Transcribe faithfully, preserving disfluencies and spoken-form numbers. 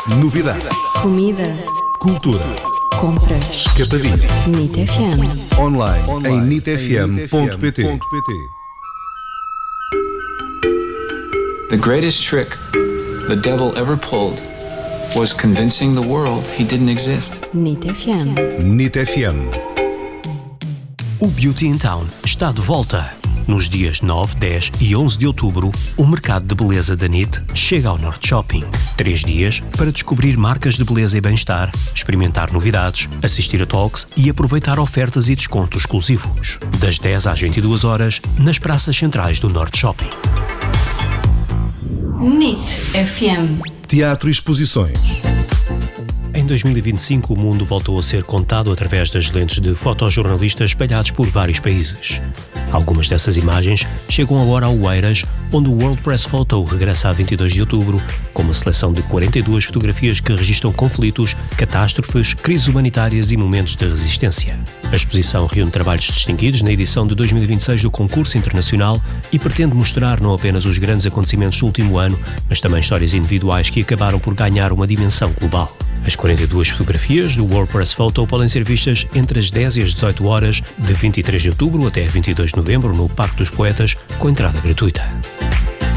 Novidades. Comida. Cultura. Compras. Escapadinha. NIT F M. Online, Online. em nit f m ponto p t. The greatest trick the devil ever pulled was convincing the world he didn't exist. NIT F M. NIT F M. O Beauty in Town está de volta. Nos dias nove, dez e onze de outubro, o mercado de beleza da NIT chega ao Norte Shopping. Três dias para descobrir marcas de beleza e bem-estar, experimentar novidades, assistir a talks e aproveitar ofertas e descontos exclusivos. Das dez às vinte e duas horas, nas praças centrais do Norte Shopping. NIT F M. Teatro e exposições. Em dois mil e vinte e cinco, o mundo voltou a ser contado através das lentes de fotojornalistas espalhados por vários países. Algumas dessas imagens chegam agora ao Oeiras, onde o World Press Photo regressa a vinte e dois de outubro, com uma seleção de quarenta e duas fotografias que registram conflitos, catástrofes, crises humanitárias e momentos de resistência. A exposição reúne trabalhos distinguidos na edição de dois mil e vinte e seis do concurso internacional e pretende mostrar não apenas os grandes acontecimentos do último ano, mas também histórias individuais que acabaram por ganhar uma dimensão global. As quarenta e duas fotografias do World Press Photo podem ser vistas entre as dez e as dezoito horas, de vinte e três de outubro até vinte e dois de novembro, no Parque dos Poetas, com entrada gratuita.